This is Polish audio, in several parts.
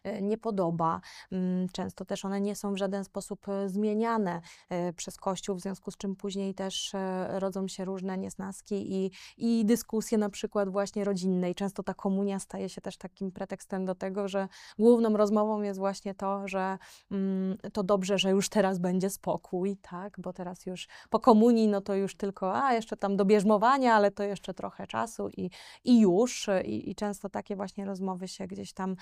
nie podoba. Często też one nie są w żaden sposób zmieniane przez Kościół, w związku z czym później też rodzą się różne niesnaski i dyskusje na przykład właśnie rodzinne. I często ta komunia staje się też takim pretekstem do tego, że główną rozmową jest właśnie to, że to dobrze, że już teraz będzie spokój, tak? Bo teraz już po komunii, no to już tylko, jeszcze tam do bierzmowania, ale to jeszcze trochę czasu i już. I często takie właśnie rozmowy się gdzieś tam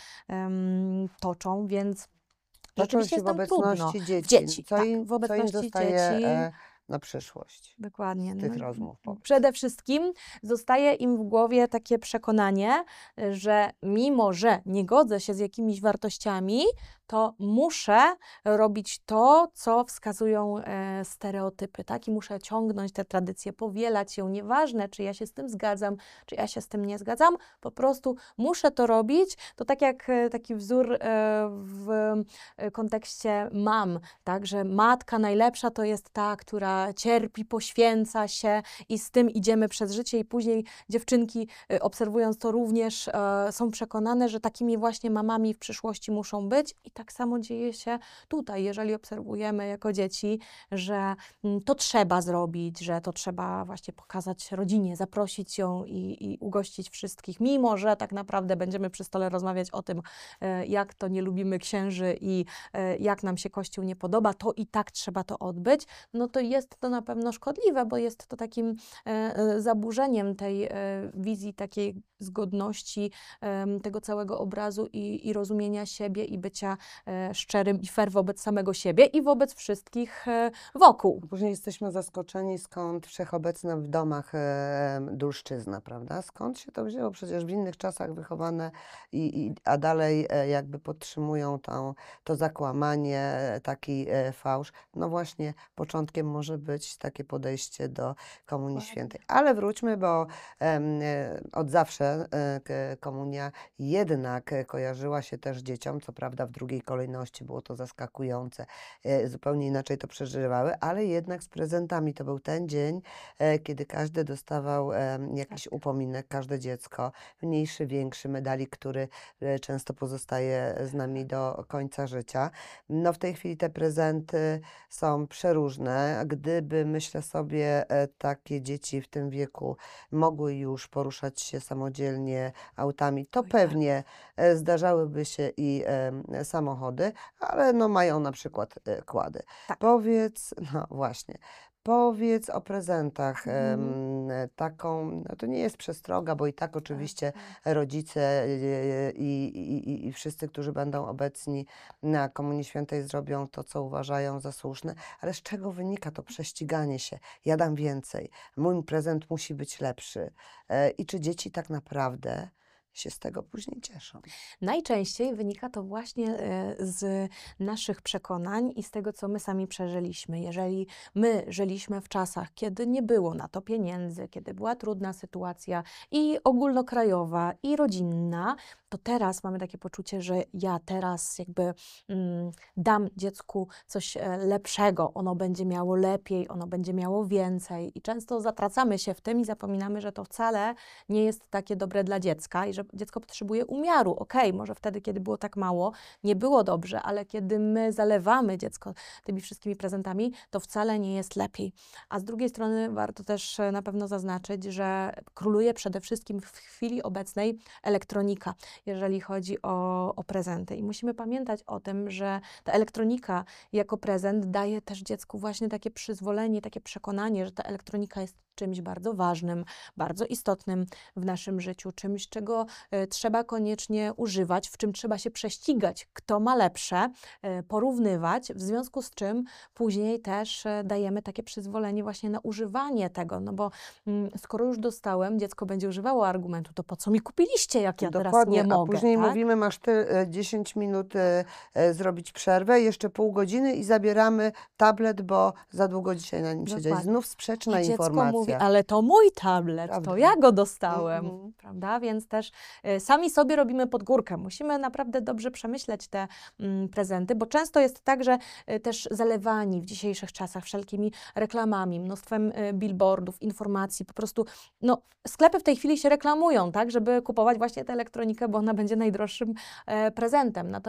toczą, więc Toczą rzeczywiście się w jest tam trudno. obecności dzieci. Dzieci, Co tak, im, w co im obecności zostaje dzieci. na przyszłość Dokładnie. z tych rozmów? Powiedz. Przede wszystkim zostaje im w głowie takie przekonanie, że mimo, że nie godzę się z jakimiś wartościami, to muszę robić to, co wskazują stereotypy, tak? I muszę ciągnąć te tradycje, powielać ją. Nieważne, czy ja się z tym zgadzam, czy ja się z tym nie zgadzam, po prostu muszę to robić. To tak jak taki wzór w kontekście mam, tak? Że matka najlepsza to jest ta, która cierpi, poświęca się i z tym idziemy przez życie i później dziewczynki, obserwując to również, są przekonane, że takimi właśnie mamami w przyszłości muszą być i tak samo dzieje się tutaj, jeżeli obserwujemy jako dzieci, że to trzeba zrobić, że to trzeba właśnie pokazać rodzinie, zaprosić ją i ugościć wszystkich, mimo że tak naprawdę będziemy przy stole rozmawiać o tym, jak to nie lubimy księży i jak nam się Kościół nie podoba, to i tak trzeba to odbyć, no to jest to na pewno szkodliwe, bo jest to takim zaburzeniem tej wizji, takiej zgodności tego całego obrazu i rozumienia siebie i bycia szczerym i fair wobec samego siebie i wobec wszystkich wokół. Później jesteśmy zaskoczeni, skąd wszechobecna w domach dulszczyzna, prawda? Skąd się to wzięło? Przecież w innych czasach wychowane, a dalej jakby podtrzymują to zakłamanie, taki fałsz. No właśnie, początkiem może być takie podejście do Komunii Świętej. Ale wróćmy, bo od zawsze komunia jednak kojarzyła się też dzieciom, co prawda w drugiej kolejności było to zaskakujące, zupełnie inaczej to przeżywały, ale jednak z prezentami. To był ten dzień, kiedy każdy dostawał jakiś upominek, każde dziecko, mniejszy, większy, medalik, który często pozostaje z nami do końca życia. No w tej chwili te prezenty są przeróżne. Gdyby, myślę sobie, takie dzieci w tym wieku mogły już poruszać się samodzielnie autami, to pewnie zdarzałyby się i samochody, ale no mają na przykład kłady. Tak. Powiedz, no właśnie, powiedz o prezentach. Taką, no to nie jest przestroga, bo i tak oczywiście rodzice i wszyscy, którzy będą obecni na Komunii Świętej, zrobią to, co uważają za słuszne. Ale z czego wynika to prześciganie się? Ja dam więcej, mój prezent musi być lepszy. I czy dzieci tak naprawdę się z tego później cieszą? Najczęściej wynika to właśnie z naszych przekonań i z tego, co my sami przeżyliśmy. Jeżeli my żyliśmy w czasach, kiedy nie było na to pieniędzy, kiedy była trudna sytuacja i ogólnokrajowa, i rodzinna, to teraz mamy takie poczucie, że ja teraz jakby dam dziecku coś lepszego, ono będzie miało lepiej, ono będzie miało więcej i często zatracamy się w tym i zapominamy, że to wcale nie jest takie dobre dla dziecka i że dziecko potrzebuje umiaru. Okej, może wtedy, kiedy było tak mało, nie było dobrze, ale kiedy my zalewamy dziecko tymi wszystkimi prezentami, to wcale nie jest lepiej. A z drugiej strony warto też na pewno zaznaczyć, że króluje przede wszystkim w chwili obecnej elektronika, jeżeli chodzi o prezenty. I musimy pamiętać o tym, że ta elektronika jako prezent daje też dziecku właśnie takie przyzwolenie, takie przekonanie, że ta elektronika jest czymś bardzo ważnym, bardzo istotnym w naszym życiu, czymś, czego trzeba koniecznie używać, w czym trzeba się prześcigać, kto ma lepsze, porównywać, w związku z czym później też dajemy takie przyzwolenie właśnie na używanie tego, no bo skoro już dostałem, dziecko będzie używało argumentu, to po co mi kupiliście, jak ja teraz nie mogę, a później tak? mówimy, masz ty 10 minut zrobić przerwę, jeszcze pół godziny i zabieramy tablet, bo za długo dzisiaj na nim siedzieć. Dokładnie. Znów sprzeczna I dziecko informacja. mówi, ale to mój tablet, Prawda. to ja go dostałem, prawda? Więc też sami sobie robimy pod górkę. Musimy naprawdę dobrze przemyśleć te prezenty, bo często jest tak, że też zalewani w dzisiejszych czasach wszelkimi reklamami, mnóstwem billboardów, informacji, po prostu no, sklepy w tej chwili się reklamują, tak, żeby kupować właśnie tę elektronikę, bo ona będzie najdroższym prezentem.